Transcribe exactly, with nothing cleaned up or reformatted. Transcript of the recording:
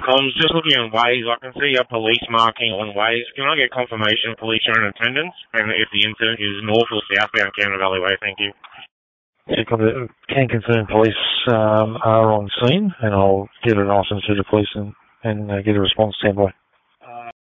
comms, just looking on Waze, I can see a police marking on Waze. Can I get confirmation police are in attendance? And if the incident is north or southbound Cannon Valley Way, thank you. Yeah, can confirm police um, are on scene, and I'll get an item to the police and, and uh, get a response stand by.